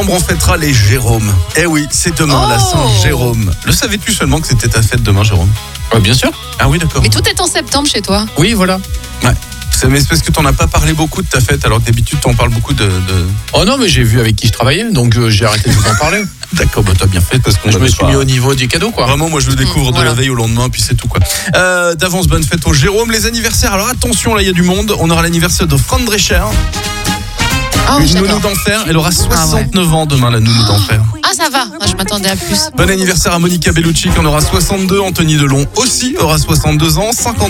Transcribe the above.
On fêtera les Jérômes. Eh oui, c'est demain la Saint-Jérôme. Le savais-tu seulement que c'était ta fête demain, Jérôme ? Bien sûr. Ah oui, d'accord. Mais tout est en septembre chez toi. Oui, voilà. Ouais. Mais c'est parce que t'en as pas parlé beaucoup de ta fête, alors que d'habitude t'en parles beaucoup de... Oh non, mais j'ai vu avec qui je travaillais, donc j'ai arrêté de vous en parler. D'accord, t'as bien fait parce qu'on Je me suis mis au niveau du cadeau, quoi. Vraiment, moi je le découvre de la veille au lendemain, puis c'est tout, quoi. D'avance, bonne fête au Jérôme. Les anniversaires, alors attention, là il y a du monde. On aura l'anniversaire de Fran Drescher. Une nounou d'enfer, elle aura 69 ans demain, la nounou d'enfer. Ah, ça va, je m'attendais à plus. Bon anniversaire à Monica Bellucci qui en aura 62. Anthony Delon aussi aura 62 ans. 50